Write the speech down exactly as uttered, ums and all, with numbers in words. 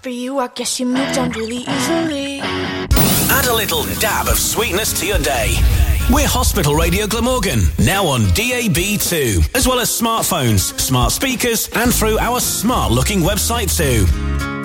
for you, I guess you moved on really easily. Add a little dab of sweetness to your day. We're Hospital Radio Glamorgan, now on D A B two, as well as smartphones, smart speakers, and through our smart-looking website too.